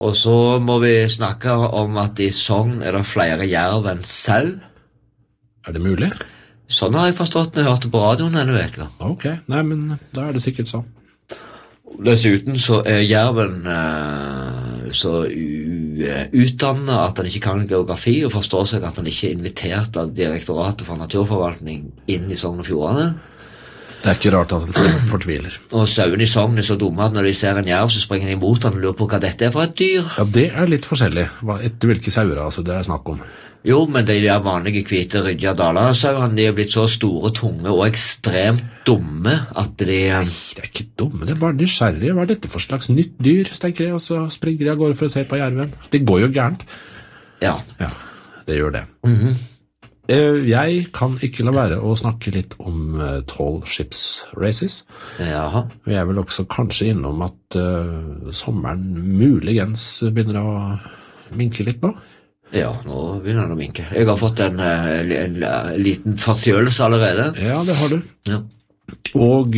Og så må vi snakke om at i Sogn det flere jerv enn sau. Er det mulig? Sånn har jeg forstått når jeg hørte på radioen denne veka. Ok, nei, men da er det sikkert sånn. Dessuten så jerven så utdannet at han ikke kan geografi, og forstår seg at han ikke er invitert av Direktoratet for naturforvaltning inn i Sogn og Fjordane. Det er ikke rart at han fortviler. Og sauene i Sogn så dumme at når de ser en jerv, så springer de imot han og lurer på hva dette er for et dyr. Ja, det er litt forskjellig. Etter hvilke sauer altså, det er snakk om. Jo, men de der vanlige hvite ryddige dalasauene, de er blitt så store, tunge og ekstremt dumme at de... Nei, det er ikke dumme, det er bare nysgjerrige. Hva er dette for slags nytt dyr, tenker jeg, og så springer de av gårde for å se på jerven. Det går jo gærent. Ja. Ja, det gjør det. Mhm. Jeg kan ikke la være å snakke litt om tall ships races. Jaha. Jeg vil også kanskje innom at sommeren muligens begynner å minke litt nå. Ja, nå begynner han å minke. Jeg har fått en liten forkjølelse allerede. Ja, det har du. Ja. Og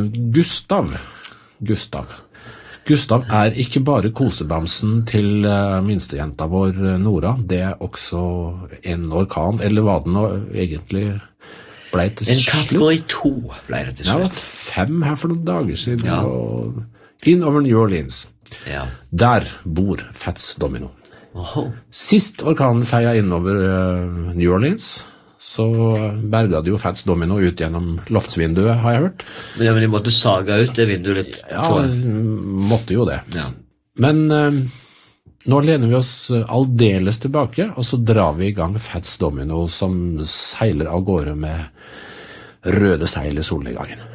Gustav er ikke bare kosebamsen til minstejenta vår Nora, det er også en orkan, eller hva den nå egentlig ble til slutt. En kategori 2 ble det til Ja, det slutt. var 5 her for noen dager siden, Ja. og inn over New Orleans. Ja. Der bor Fats Domino. Oho. Sist orkanen feia innover New Orleans, så berga det jo Fats Domino ut gjennom loftsvinduet, har jeg hørt. Men de måtte sage ut det vinduet litt. Ja, tror jeg. måtte jo det. Ja. Men nå lener vi oss aldeles tilbake, og så drar vi i gang Fats Domino som seiler av gårde med røde seil i solnedgangen.